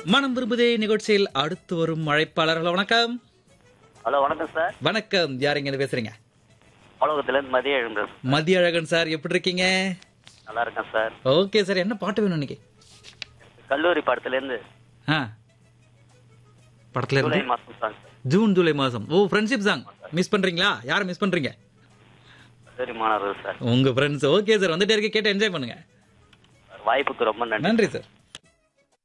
மனம் விரும்புதே நிகழ்ச்சியில் அடுத்து வரும் அழைப்பாளர்கள். வணக்கம். ஹலோ, வணக்கம் சார். வணக்கம். யார் இங்க வச்சுறீங்க? உலகத்திலேருந்து மதிய எழுந்தது. மதிய அழகன் சார், எப்படி இருக்கீங்க? நல்லா இருக்கேன் சார். ஓகே சார், என்ன பாட்டு வேணும் இன்னைக்கு? கல்லூரி படத்துலேருந்து படத்துல ஜூலை இருந்து மாதம் சாங் சார். ஜூன் ஜூலை மாசம். ஓ, ஃப்ரெண்ட்ஷிப் சாங் மிஸ் பண்றீங்களா? யாரை மிஸ் பண்றீங்க? கல்லூரி மாணவர்கள் சார். உங்க ஃப்ரெண்ட்ஸ். ஓகே சார், வந்துட்டே இருக்க, கேட்டு என்ஜாய் பண்ணுங்க. வாய்ப்புக்கு ரொம்ப நன்றி. நன்றி சார்.